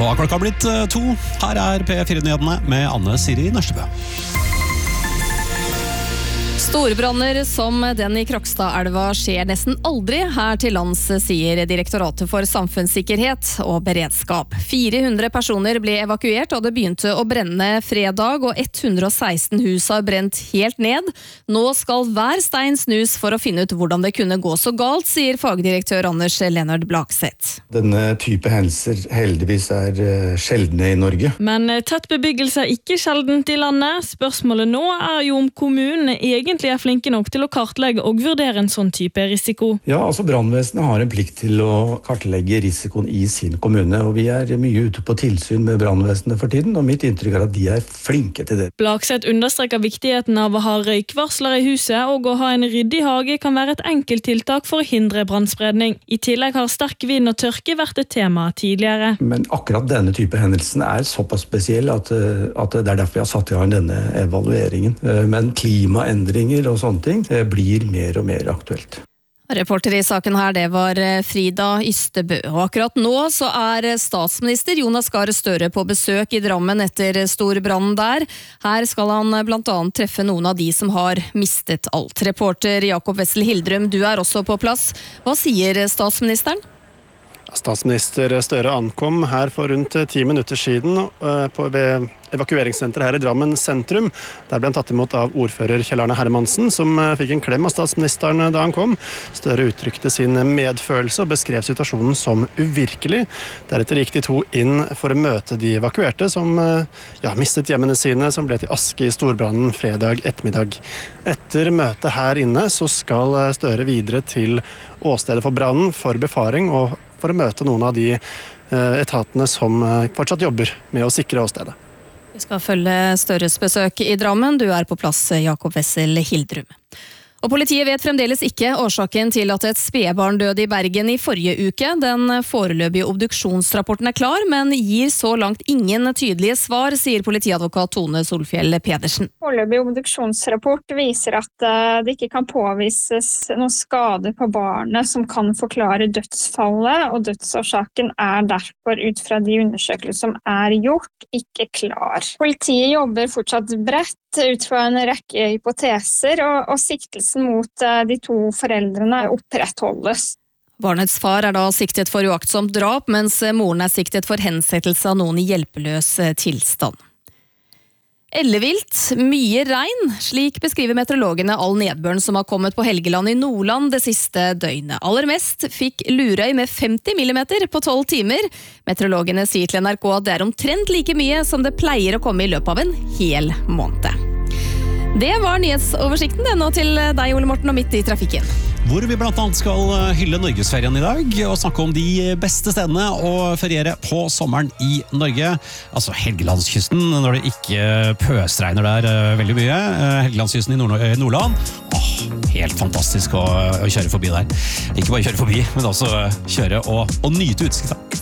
Så har klokka blitt 2. Her P4-nyhetene med Anne Siri Nørstebø. Storbranner som den i Krokstadelva skjer nesten aldri her til lands, sier Direktoratet for samfunnssikkerhet og beredskap. 400 personer ble evakuert og det begynte å brenne fredag, og 116 hus har brent helt ned. Nå skal hver stein snus for å finne ut hvordan det kunne gå så galt, sier fagdirektør Anders Lennart Blakseth. Denne type hendelser heldigvis sjeldne i Norge. Men tett bebyggelse ikke sjeldent i landet. Spørsmålet nå jo om kommunen egentlig flinke nok til å kartlegge og vurdere en sånn type risiko. Ja, altså brannvesenet har en plikt til å kartlegge risikoen i sin kommune, og vi mye ute på tilsyn med brannvesenet for tiden, og mitt inntrykk at de flinke til det. Blakseth understreker viktigheten av å ha røykvarsler i huset, og å ha en ryddig hage kan være et enkelt tiltak for å hindre brannspredning. I tillegg har sterk vind og tørke vært et tema tidligere. Men akkurat denne type hendelsen såpass spesiell at det derfor vi har satt i gang denne evalueringen. Men klimaendringer og sånne ting blir mer og mer aktuelt. Reporter i saken her, det var Frida Ystebø. Og akkurat nå så statsminister Jonas Gahr Støre på besøk i Drammen etter stor brann der. Her skal han blant annet treffe noen av de som har mistet alt. Reporter Jakob Wessel Hildrum, du også på plass. Hva sier statsministeren? Statsminister Støre ankom her for rundt 10 minutter siden ved evakueringssenteret her i Drammen sentrum. Der ble han tatt imot av ordfører Kjell Arne Hermansen, som fikk en klem av statsministeren da han kom. Støre uttrykte sin medfølelse og beskrev situasjonen som uvirkelig. Deretter gikk de to inn for å møte de evakuerte som mistet hjemmene sine, som ble til aske i storbrannen fredag ettermiddag. Etter møtet her inne så skal Støre videre til åstedet for brannen for befaring og for å møte noen av de etatene som fortsatt jobber med å sikre åstedet. Vi skal følge Støres besøk i Drammen. Du på plass, Jakob Wessel Hildrum. Og politiet vet fremdeles ikke årsaken til at et spedbarn døde i Bergen i forrige uke. Den foreløpige obduksjonsrapporten klar, men gir så langt ingen tydelige svar, sier politiadvokat Tone Solfjell Pedersen. Foreløpig obduksjonsrapport viser at det ikke kan påvises noen skade på barnet som kan forklare dødsfallet, og dødsårsaken derfor ut fra de undersøkelser som gjort, ikke klar. Politiet jobber fortsatt bredt ut fra en rekke hypoteser, og siktelsen mot de to foreldrene opprettholdes. Barnets far da siktet for uaktsomt drap, mens moren siktet for hensettelse av noen i hjelpeløs tilstand. Ellevilt, mye regn, slik beskriver meteorologene all nedbøren som har kommet på Helgeland i Nordland det siste døgnet. Aller mest fikk Lurøy med 50 millimeter på 12 timer. Meteorologene sier til NRK at det omtrent like mye som det pleier å komme i løpet av en hel måned. Det var nyhetsoversikten, det nå til deg, Ole Morten, og midt i trafikken. Hvor vi blant annet skal hylle Norgesferien i dag, og snakke om de beste stedene å feriere på sommeren i Norge. Altså Helgelandskysten, når det ikke pøsregner der veldig mye. Helgelandskysten i Nordland. Helt fantastisk å kjøre forbi der. Ikke bare kjøre forbi, men også kjøre og nyte utsikten.